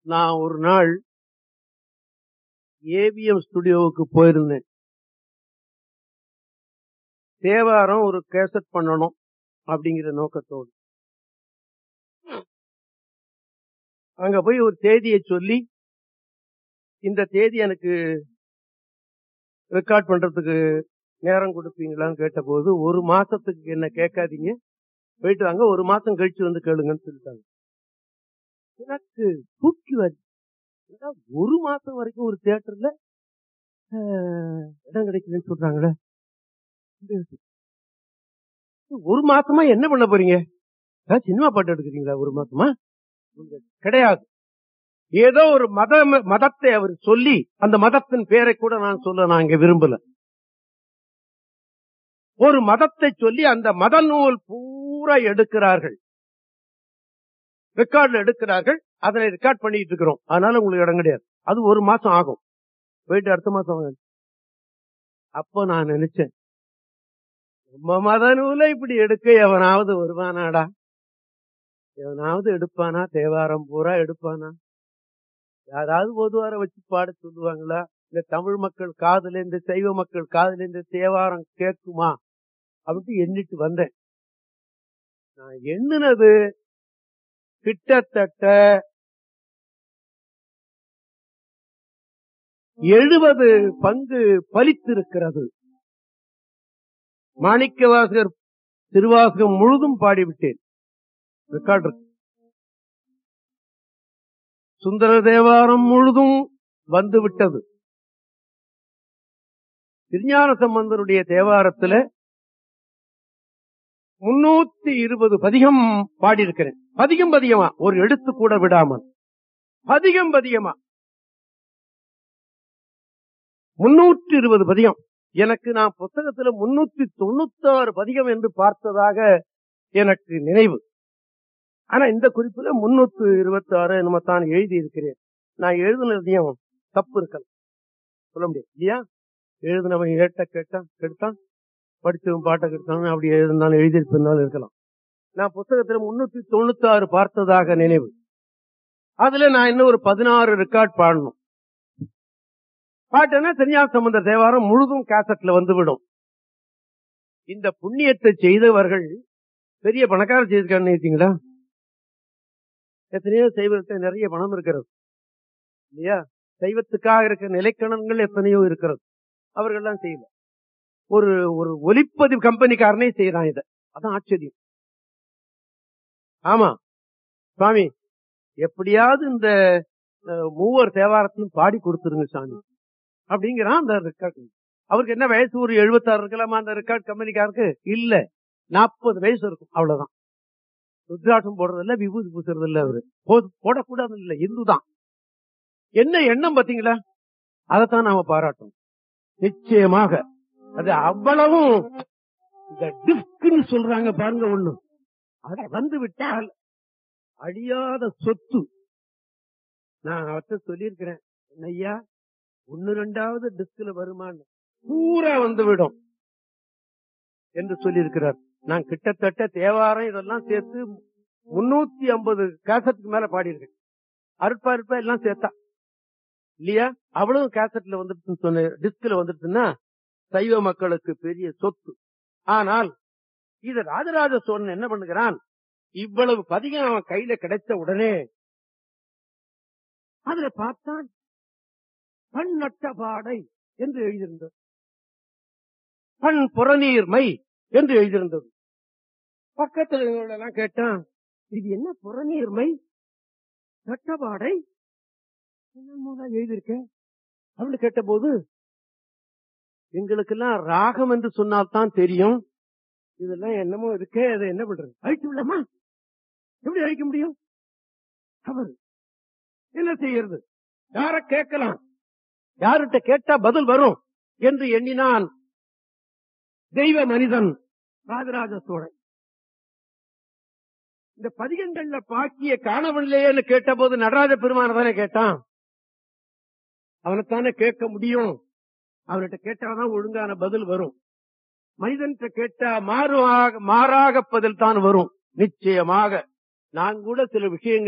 நான் ஒரு நாள் ஏவிஎம் ஸ்டுடியோவுக்கு போயிருந்தேன். தேவாரம் ஒரு கேசட் பண்ணணும் அப்படிங்கிற நோக்கத்தோடு. அங்க போய் ஒரு தேதியை சொல்லி, இந்த தேதி எனக்கு ரெக்கார்ட் பண்றதுக்கு நேரம் கொடுப்பீங்களான்னு கேட்டபோது, ஒரு மாசத்துக்கு என்ன கேட்காதீங்க, போயிட்டு வாங்க, ஒரு மாசம் கழிச்சு வந்து கேளுங்கன்னு சொல்லிட்டாங்க. எனக்கு தூக்கி வச்சு, ஒரு மாசம் வரைக்கும் ஒரு தியேட்டர்ல இடம் கிடைக்குதுன்னு சொல்றாங்களே, ஒரு மாசமா என்ன பண்ண போறீங்க? சினிமா பாட்டு எடுக்கிறீங்களா ஒரு மாசமா? கிடையாது. ஏதோ ஒரு மதத்தை அவர் சொல்லி, அந்த மதத்தின் பேரை கூட நான் இங்க விரும்பல. ஒரு மதத்தை சொல்லி அந்த மத நூல் பூரா எடுக்கிறார்கள், ரெக்கார்ட்ல எடுக்கிறார்கள், அதனை ரெக்கார்ட் பண்ணிட்டு இருக்கிறோம். அதனால உங்களுக்கு இடம் கிடையாது. அது ஒரு மாசம் ஆகும், போயிட்டு அடுத்த மாசம். அப்போ நான் நினைச்சேன், நம்ம மத நூலை இப்படி எடுக்க எவனாவது வருவானாடா? எவனாவது எடுப்பானா? தேவாரம் பூரா எடுப்பானா? யாராவது பொதுவார வச்சு பாட சொல்லுவாங்களா? இந்த தமிழ் மக்கள் காதுல, இந்த சைவ மக்கள் காதுல இந்த தேவாரம் கேட்குமா அப்படின்னு எண்ணிட்டு வந்தேன். நான் எண்ணினது கிட்டத்தட்ட 70 பங்கு பலித்திருக்கிறது. மாணிக்கவாசகர் திருவாசகம் முழுதும் பாடிவிட்டேன், ரெக்கார்டு இருக்கு. சுந்தர தேவாரம் முழுதும் வந்து விட்டது. திருஞான சம்பந்தருடைய தேவாரத்துல 320 பதிகம் பாடியிருக்கிறேன். பதிகமா, ஒரு எழுத்து கூட விடாமல் பதிகமா 320 பதிகம். எனக்கு நான் புத்தகத்துல 396 பதிகம் என்று பார்த்ததாக எனக்கு நினைவு. ஆனா இந்த குறிப்புல 326 என்னமோ தான் எழுதி இருக்கிறேன். நான் எழுதுனதையும் தப்பு இருக்கலாம், சொல்ல முடியாது இல்லையா? எழுதுனவன் கெடுத்தான், படிச்சவன் பாட்டை கெடுத்தான், அப்படி எழுதினாலும் எழுதியிருப்பினாலும் இருக்கலாம். நான் புத்தகத்துல 396 பார்த்ததாக நினைவு. அதுல நான் இன்னும் ஒரு 16 ரெக்கார்ட் பாடணும். பாட்டுன்னா திருஞான சம்பந்தர் தேவாரம் முழுதும் கேசட்ல வந்துவிடும். இந்த புண்ணியத்தை செய்தவர்கள் பெரிய பணக்கார செய்திருக்காங்க. எத்தனையோ சைவத்தை நிறைய பணம் இருக்கிறது இல்லையா? சைவத்துக்காக இருக்கிற நிலைக்கணங்கள் எத்தனையோ இருக்கிறது, அவர்கள்லாம் செய்யல. ஒரு ஒரு ஒலிப்பதிவு கம்பெனிக்காரனே செய்யறான் இத. அதான் ஆச்சரியம். ஆமா சுவாமி, எப்படியாவது இந்த மூவர் தேவாரத்தையும் பாடி கொடுத்துருங்க சாமி அப்படிங்கிறான் அந்த ரெக்கார்ட். அவருக்கு என்ன வயசு? ஒரு 76 இருக்கலாமா அந்த ரெக்கார்ட் கம்பெனிக்காருக்கு? இல்ல, 40 வயசு இருக்கும், அவ்வளவுதான். ருத்ராட்சம் போடுறது இல்ல, விபூதி பூசுறது இல்ல, அவரு போடக்கூடாது இல்ல, இந்து தான். என்ன எண்ணம் பாத்தீங்களா? அதைத்தான் நாம பாராட்டணும். நிச்சயமாக அது அவ்வளவும் இந்த டிஸ்க்னு சொல்றாங்க பாருங்க, ஒண்ணு அத வந்து விட்டால் அழியாத சொத்து. நான் அவற்றை சொல்லியிருக்கிறேன், ஐயா 1-2வது டிஸ்க்ல வருமானு, பூரா வந்து விடும் என்று சொல்லியிருக்கிறார். நான் கிட்டத்தட்ட தேவாரம் இதெல்லாம் சேர்த்து 350 கேசட்டுக்கு மேல பாடியிருக்கேன். அருட்பா எல்லாம் சேர்த்தா இல்லையா? அவ்வளவு கேசட்ல வந்துட்டு சொன்ன, டிஸ்க்ல வந்துட்டுன்னா சைவ மக்களுக்கு பெரிய சொத்து. ஆனால் இது ராஜராஜ சோழன் என்ன பண்ணுகிறான், இவ்வளவு பதிகம் அவன் கையில கிடைச்ச உடனே அதுல பார்த்தான் பண் நட்ட பாடை என்று எழுதியிருந்தது, பண் புறநீர்மை என்று எழுதியிருந்தது. பக்கத்துல கேட்டான், இது என்ன புறநீர்மை நட்டபாடை எழுதியிருக்க அப்படின்னு கேட்ட போது, எங்களுக்கெல்லாம் ராகம் என்று சொன்னால்தான் தெரியும், இதெல்லாம் என்னமோ இருக்கே, அதை என்ன பண்றது, அழிச்சு விடலாமா? எப்படி அழிக்க முடியும்? அவர் என்ன செய்யறது? யார கேட்கலாம், யார்கிட்ட கேட்டா பதில் வரும் என்று எண்ணினான் தெய்வ மனிதன் ராஜராஜ சோழன். இந்த பதிகங்கள்ல பாக்கிய காணவில்லையேன்னு கேட்ட போது நடராஜ பெருமான தானே கேட்டான், அவனைத்தானே கேட்க முடியும். அவன்கிட்ட கேட்டாதான் ஒழுங்கான பதில் வரும். மனிதன் கேட்டா மாறாக பதில் தான் வரும் நிச்சயமாக. நான் கூட சில விஷயங்கள்